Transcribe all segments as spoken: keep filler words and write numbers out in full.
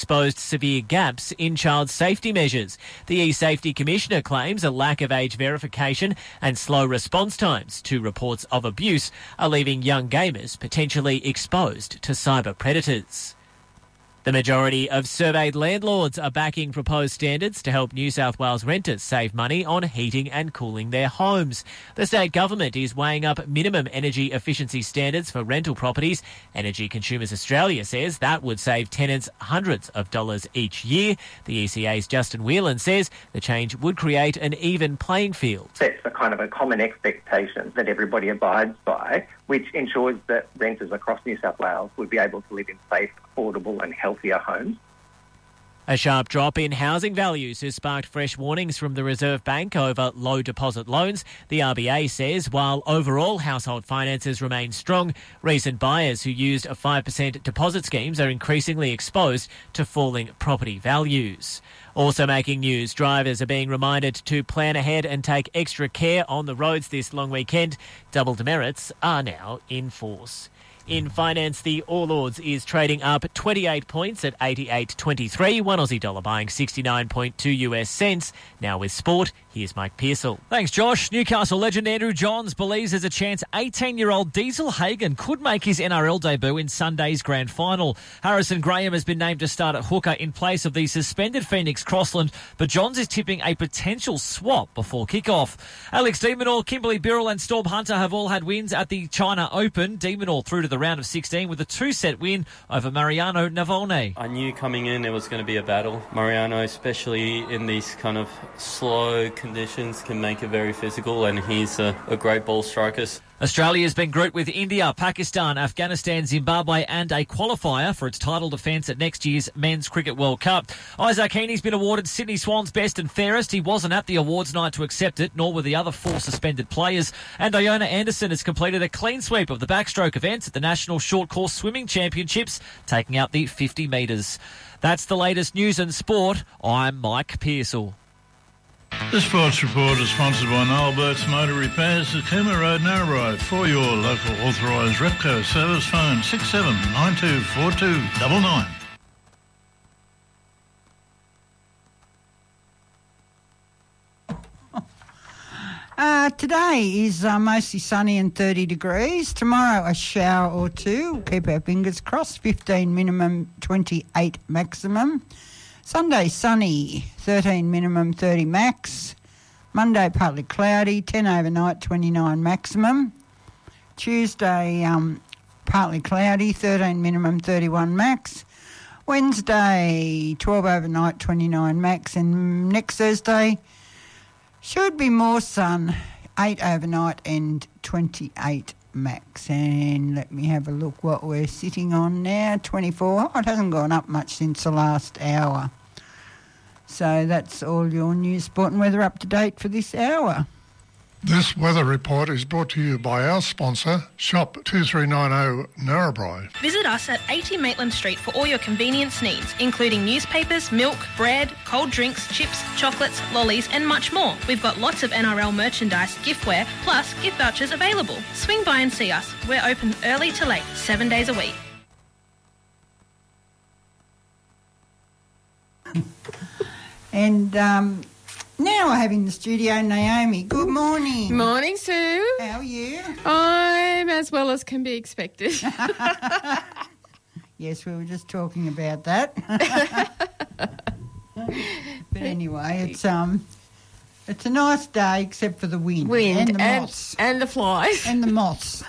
exposed severe gaps in child safety measures. The e-Safety Commissioner claims a lack of age verification and slow response times to reports of abuse are leaving young gamers potentially exposed to cyber predators. The majority of surveyed landlords are backing proposed standards to help New South Wales renters save money on heating and cooling their homes. The state government is weighing up minimum energy efficiency standards for rental properties. Energy Consumers Australia says that would save tenants hundreds of dollars each year. The E C A's Justin Whelan says the change would create an even playing field. Sets a kind of a common expectation that everybody abides by, which ensures that renters across New South Wales would be able to live in safe, affordable and healthier homes. A sharp drop in housing values has sparked fresh warnings from the Reserve Bank over low deposit loans. The R B A says while overall household finances remain strong, recent buyers who used a five percent deposit schemes are increasingly exposed to falling property values. Also making news, drivers are being reminded to plan ahead and take extra care on the roads this long weekend. Double demerits are now in force. In finance, the All Ords is trading up twenty-eight points at eighty-eight twenty-three, one Aussie dollar buying sixty-nine point two US cents. Now with sport, here's Mike Pearsall. Thanks, Josh. Newcastle legend Andrew Johns believes there's a chance eighteen-year-old Diesel Hagen could make his N R L debut in Sunday's grand final. Harrison Graham has been named to start at hooker in place of the suspended Phoenix Crossland, but Johns is tipping a potential swap before kickoff. Alex de Minaur, Kimberly Birrell and Storm Hunter have all had wins at the China Open. De Minaur through to the round of sixteen with a two-set win over Mariano Navone. I knew coming in it was going to be a battle. Mariano, especially in these kind of slow conditions, can make it very physical, and he's a, a great ball striker. Australia's been grouped with India, Pakistan, Afghanistan, Zimbabwe and a qualifier for its title defence at next year's Men's Cricket World Cup. Isaac Heaney's been awarded Sydney Swans Best and Fairest. He wasn't at the awards night to accept it, nor were the other four suspended players. And Iona Anderson has completed a clean sweep of the backstroke events at the National Short Course Swimming Championships, taking out the fifty metres. That's the latest news and sport. I'm Mike Pearsall. The Sports Report is sponsored by Noel Burt's Motor Repairs at Cooma Road, Narrabri. For your local authorised Repco service, phone six seven nine two four two nine nine. Uh, today is uh, mostly sunny and thirty degrees. Tomorrow a shower or two. We'll keep our fingers crossed. fifteen minimum, twenty-eight maximum. Sunday sunny, thirteen minimum, thirty max. Monday partly cloudy, ten overnight, twenty-nine maximum. Tuesday um, partly cloudy, thirteen minimum, thirty-one max. Wednesday twelve overnight, twenty-nine max. And next Thursday should be more sun, eight overnight and twenty-eight max. And let me have a look what we're sitting on now, twenty-four. Oh, it hasn't gone up much since the last hour. So that's all your news, sport and weather up to date for this hour. This weather report is brought to you by our sponsor, Shop two three nine zero Narrabri. Visit us at eighty Maitland Street for all your convenience needs, including newspapers, milk, bread, cold drinks, chips, chocolates, lollies and much more. We've got lots of N R L merchandise, giftware, plus gift vouchers available. Swing by and see us. We're open early to late, seven days a week. And um, now I have in the studio Naomi. Good morning. Morning, Sue. How are you? I'm as well as can be expected. Yes, we were just talking about that. But anyway, it's um, it's a nice day except for the wind, Wind and the and, moths and the flies. and the moths.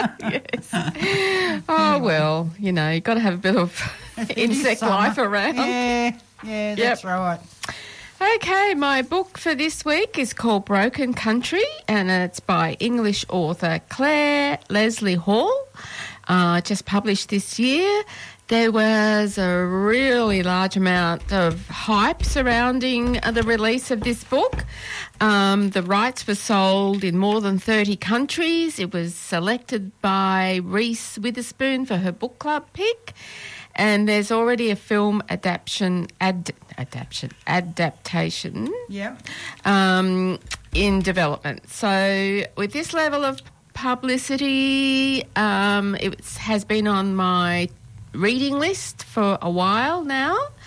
Yes. Oh, well, you know, you've got to have a bit of insect summer. life around. Yeah, yeah, that's Yep. right. Okay, my book for this week is called Broken Country, and it's by English author Claire Leslie Hall. Uh, just published this year. There was a really large amount of hype surrounding the release of this book. Um, the rights were sold in more than thirty countries. It was selected by Reese Witherspoon for her book club pick. And there's already a film adaptation, ad, adaptation, adaptation Yep. um, in development. So with this level of publicity, um, it has been on my reading list for a while now.